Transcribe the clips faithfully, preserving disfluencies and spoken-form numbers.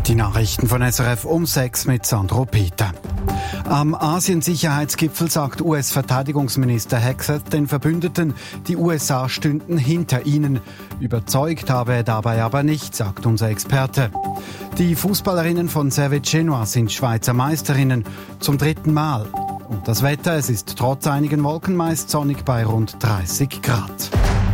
Die Nachrichten von S R F um sechs mit Sandro Peter. Am Asien-Sicherheitsgipfel sagt U S-Verteidigungsminister Hegseth den Verbündeten, die U S A stünden hinter ihnen. Überzeugt habe er dabei aber nicht, sagt unser Experte. Die Fußballerinnen von Servette Genua sind Schweizer Meisterinnen zum dritten Mal. Und das Wetter, es ist trotz einigen Wolken meist sonnig bei rund dreißig Grad.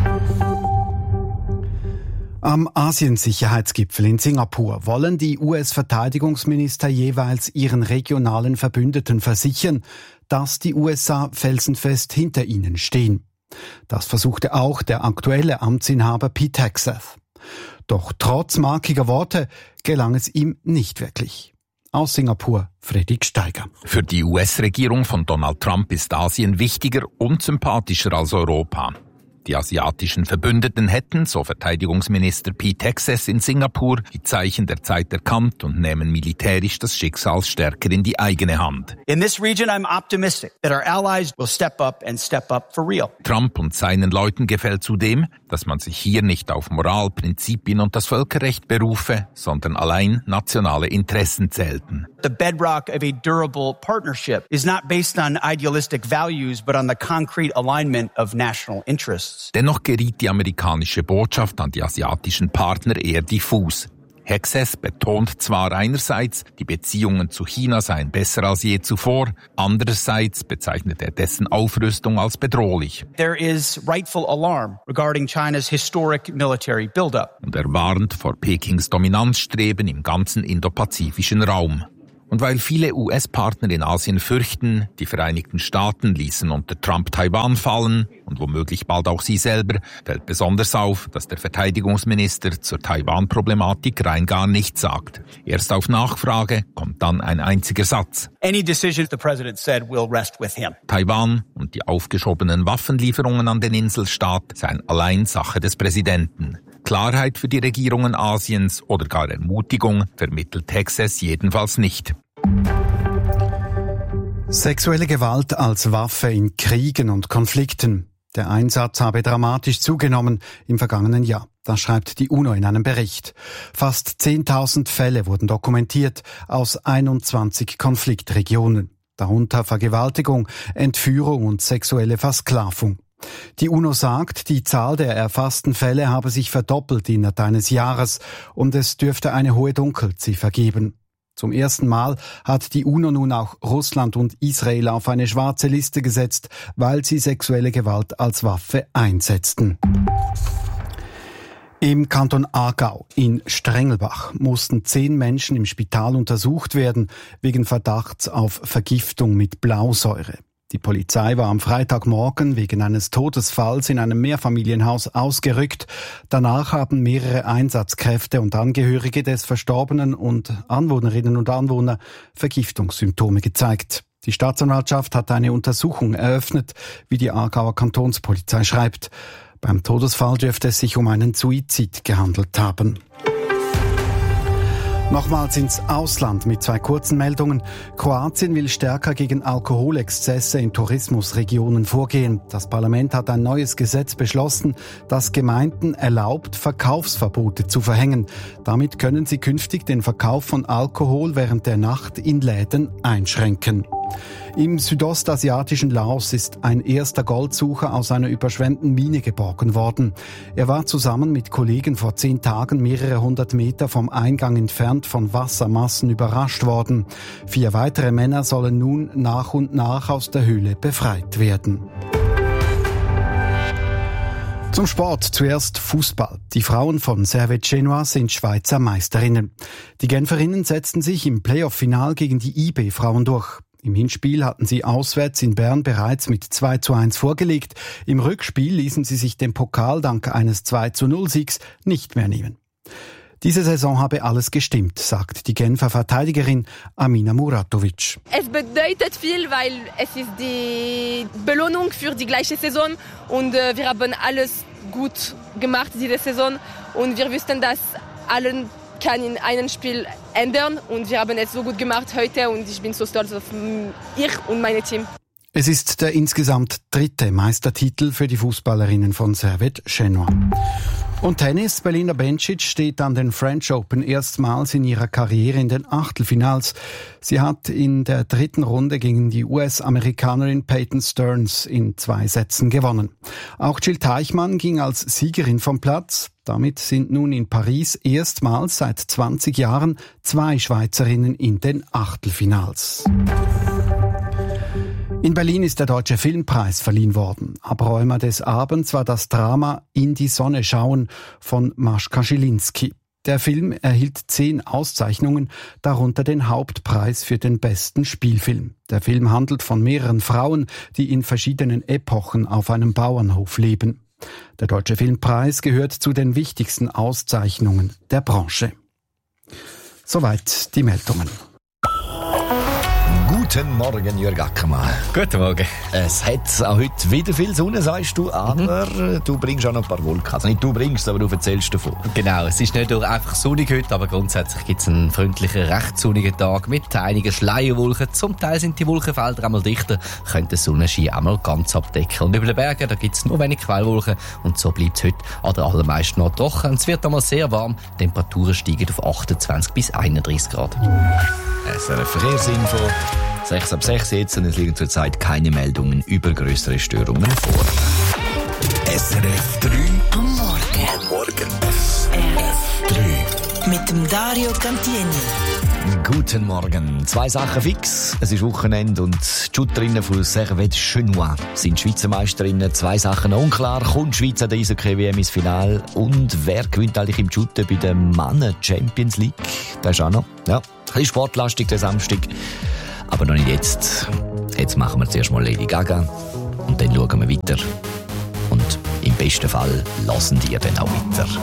Am Asien-Sicherheitsgipfel in Singapur wollen die U S-Verteidigungsminister jeweils ihren regionalen Verbündeten versichern, dass die U S A felsenfest hinter ihnen stehen. Das versuchte auch der aktuelle Amtsinhaber Pete Hegseth. Doch trotz markiger Worte gelang es ihm nicht wirklich. Aus Singapur, Fredrik Steiger. Für die U S-Regierung von Donald Trump ist Asien wichtiger und sympathischer als Europa. Die asiatischen Verbündeten hätten, so Verteidigungsminister Pete Hegseth in Singapur, die Zeichen der Zeit erkannt und nehmen militärisch das Schicksal stärker in die eigene Hand. In this region, I'm optimistic that our allies will step up and step up for real. Trump und seinen Leuten gefällt zudem, dass man sich hier nicht auf Moral, Prinzipien und das Völkerrecht berufe, sondern allein nationale Interessen zählten. The bedrock of a durable partnership is not based on idealistic values, but on the concrete alignment of national interests. Dennoch geriet die amerikanische Botschaft an die asiatischen Partner eher diffus. Hegseth betont zwar einerseits, die Beziehungen zu China seien besser als je zuvor, andererseits bezeichnet er dessen Aufrüstung als bedrohlich. There is rightful alarm regarding China's historic military buildup. Und er warnt vor Pekings Dominanzstreben im ganzen indopazifischen Raum. Und weil viele U S-Partner in Asien fürchten, die Vereinigten Staaten ließen unter Trump Taiwan fallen und womöglich bald auch sie selber, fällt besonders auf, dass der Verteidigungsminister zur Taiwan-Problematik rein gar nichts sagt. Erst auf Nachfrage kommt dann ein einziger Satz. Any decision the president said will rest with him. Taiwan und die aufgeschobenen Waffenlieferungen an den Inselstaat seien allein Sache des Präsidenten. Klarheit für die Regierungen Asiens oder gar Ermutigung vermittelt Hegseth jedenfalls nicht. Sexuelle Gewalt als Waffe in Kriegen und Konflikten. Der Einsatz habe dramatisch zugenommen im vergangenen Jahr. Das schreibt die UNO in einem Bericht. Fast zehntausend Fälle wurden dokumentiert aus einundzwanzig Konfliktregionen. Darunter Vergewaltigung, Entführung und sexuelle Versklavung. Die UNO sagt, die Zahl der erfassten Fälle habe sich verdoppelt innerhalb eines Jahres und es dürfte eine hohe Dunkelziffer geben. Zum ersten Mal hat die UNO nun auch Russland und Israel auf eine schwarze Liste gesetzt, weil sie sexuelle Gewalt als Waffe einsetzten. Im Kanton Aargau in Strengelbach mussten zehn Menschen im Spital untersucht werden wegen Verdachts auf Vergiftung mit Blausäure. Die Polizei war am Freitagmorgen wegen eines Todesfalls in einem Mehrfamilienhaus ausgerückt. Danach haben mehrere Einsatzkräfte und Angehörige des Verstorbenen und Anwohnerinnen und Anwohner Vergiftungssymptome gezeigt. Die Staatsanwaltschaft hat eine Untersuchung eröffnet, wie die Aargauer Kantonspolizei schreibt. Beim Todesfall dürfte es sich um einen Suizid gehandelt haben. Nochmals ins Ausland mit zwei kurzen Meldungen. Kroatien will stärker gegen Alkoholexzesse in Tourismusregionen vorgehen. Das Parlament hat ein neues Gesetz beschlossen, das Gemeinden erlaubt, Verkaufsverbote zu verhängen. Damit können sie künftig den Verkauf von Alkohol während der Nacht in Läden einschränken. Im südostasiatischen Laos ist ein erster Goldsucher aus einer überschwemmten Mine geborgen worden. Er war zusammen mit Kollegen vor zehn Tagen mehrere hundert Meter vom Eingang entfernt von Wassermassen überrascht worden. Vier weitere Männer sollen nun nach und nach aus der Höhle befreit werden. Zum Sport zuerst Fußball. Die Frauen von Servette Genua sind Schweizer Meisterinnen. Die Genferinnen setzten sich im Playoff-Final gegen die I B-Frauen durch. Im Hinspiel hatten sie auswärts in Bern bereits mit zwei zu eins vorgelegt. Im Rückspiel ließen sie sich den Pokal dank eines zwei zu null Siegs nicht mehr nehmen. Diese Saison habe alles gestimmt, sagt die Genfer Verteidigerin Amina Muratovic. Es bedeutet viel, weil es ist die Belohnung für die gleiche Saison und äh, wir haben alles gut gemacht diese Saison und wir wussten, dass allen kann in einem Spiel ändern und wir haben es so gut gemacht heute und ich bin so stolz auf ich und mein Team. Es ist der insgesamt dritte Meistertitel für die Fußballerinnen von Servette Genua. Und Tennis. Belinda Bencic steht an den French Open erstmals in ihrer Karriere in den Achtelfinals. Sie hat in der dritten Runde gegen die U S-Amerikanerin Peyton Stearns in zwei Sätzen gewonnen. Auch Jill Teichmann ging als Siegerin vom Platz. Damit sind nun in Paris erstmals seit zwanzig Jahren zwei Schweizerinnen in den Achtelfinals. In Berlin ist der Deutsche Filmpreis verliehen worden. Abräumer des Abends war das Drama In die Sonne schauen von Maschka Schilinski. Der Film erhielt zehn Auszeichnungen, darunter den Hauptpreis für den besten Spielfilm. Der Film handelt von mehreren Frauen, die in verschiedenen Epochen auf einem Bauernhof leben. Der Deutsche Filmpreis gehört zu den wichtigsten Auszeichnungen der Branche. Soweit die Meldungen. Guten Morgen, Jörg Ackermann. Guten Morgen. Es hat auch heute wieder viel Sonne, sagst du, aber mhm. du bringst auch noch ein paar Wolken. Also nicht du bringst, aber du erzählst davon. Genau, es ist nicht nur einfach sonnig heute, aber grundsätzlich gibt es einen freundlichen, recht sonnigen Tag mit einigen Schleierwolken. Zum Teil sind die Wolkenfelder einmal dichter, können den Sonnenschein einmal ganz abdecken. Und über den Bergen, da gibt es nur wenig Quellwolken und so bleibt es heute an der allermeisten noch trocken. Es wird einmal sehr warm, die Temperaturen steigen auf achtundzwanzig bis einunddreißig Grad. S R F Verkehrsinfo. sechs ab sechs jetzt und es liegen zurzeit keine Meldungen über größere Störungen vor. S R F drei am Morgen. Am Morgen. S R F drei mit dem Dario Cantieni. Guten Morgen. Zwei Sachen fix. Es ist Wochenende und die Shooterinnen von Servette Chenois sind Schweizer Meisterinnen. Zwei Sachen noch unklar. Kommt die Schweiz an der Eishockey-W M ins Finale? Und wer gewinnt eigentlich im Shooter bei der Mannen Champions League? Das ist auch noch. Ja, ein bisschen sportlastig der Samstag. Aber noch nicht jetzt. Jetzt machen wir zuerst mal Lady Gaga und dann schauen wir weiter. Und im besten Fall lassen die dann auch weiter.